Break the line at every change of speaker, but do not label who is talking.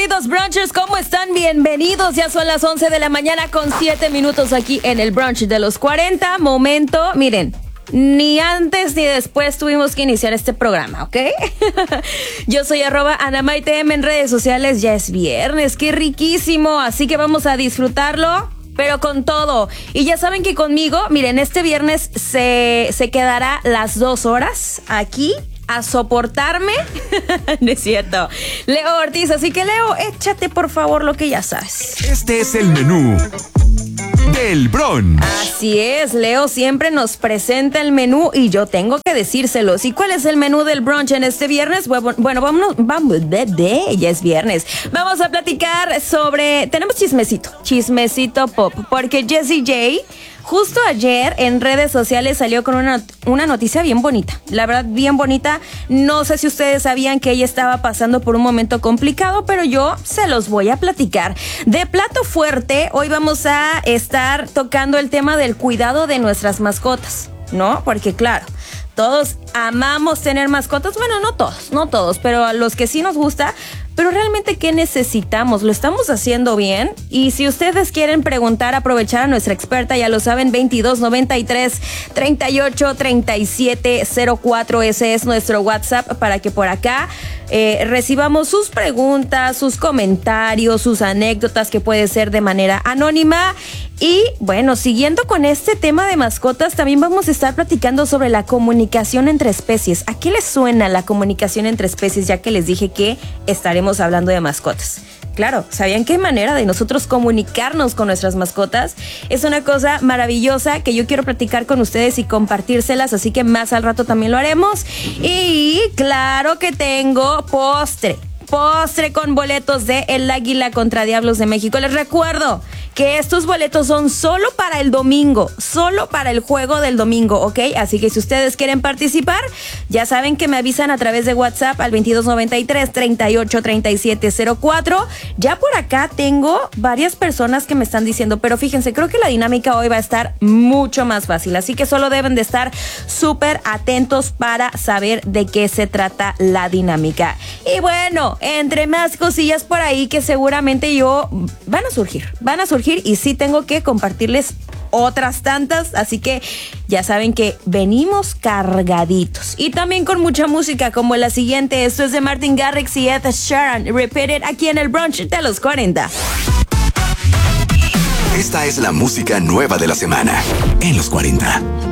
queridos brunchers, ¿cómo están? Bienvenidos, ya son las 11 de la mañana con 7 minutos aquí en el brunch de los 40. Momento, miren, ni antes ni después tuvimos que iniciar este programa, ¿ok? Yo soy @AnaMaiteM en redes sociales. Ya es viernes, qué riquísimo, así que vamos a disfrutarlo, pero con todo. Y ya saben que conmigo, miren, este viernes se quedará las 2 horas aquí a soportarme. No es cierto, Leo Ortiz, así que Leo, échate por favor lo que ya sabes.
Este es el menú del brunch.
Así es, Leo siempre nos presenta el menú y yo tengo que decírselos. ¿Y cuál es el menú del brunch en este viernes? Bueno, vamos, ya es viernes. Vamos a platicar sobre, tenemos chismecito pop, porque Jessie J justo ayer en redes sociales salió con una noticia bien bonita. La verdad, bien bonita. No sé si ustedes sabían que ella estaba pasando por un momento complicado, pero yo se los voy a platicar. De plato fuerte, hoy vamos a estar tocando el tema del cuidado de nuestras mascotas, ¿no? Porque claro, todos amamos tener mascotas. Bueno, no todos, pero a los que sí nos gusta. Pero realmente, ¿qué necesitamos? ¿Lo estamos haciendo bien? Y si ustedes quieren preguntar, aprovechar a nuestra experta, ya lo saben, 2293-383704. Ese es nuestro WhatsApp para que por acá recibamos sus preguntas, sus comentarios, sus anécdotas, que puede ser de manera anónima. Y bueno, siguiendo con este tema de mascotas, también vamos a estar platicando sobre la comunicación entre especies. ¿A qué les suena la comunicación entre especies? Ya que les dije que estaremos hablando de mascotas. Claro, ¿sabían qué manera de nosotros comunicarnos con nuestras mascotas? Es una cosa maravillosa que yo quiero platicar con ustedes y compartírselas, así que más al rato también lo haremos. Y claro que tengo postre con boletos de El Águila contra Diablos de México. Les recuerdo que estos boletos son solo para el domingo, solo para el juego del domingo, ¿ok? Así que si ustedes quieren participar, ya saben que me avisan a través de WhatsApp al 2293-383704. Ya por acá tengo varias personas que me están diciendo, pero fíjense, creo que la dinámica hoy va a estar mucho más fácil, así que solo deben de estar súper atentos para saber de qué se trata la dinámica. Y bueno, entre más cosillas por ahí que seguramente van a surgir y sí tengo que compartirles otras tantas, así que ya saben que venimos cargaditos y también con mucha música como la siguiente. Esto es de Martin Garrix y Ed Sheeran, Repeat It, aquí en el brunch de los 40.
Esta es la música nueva de la semana en los 40.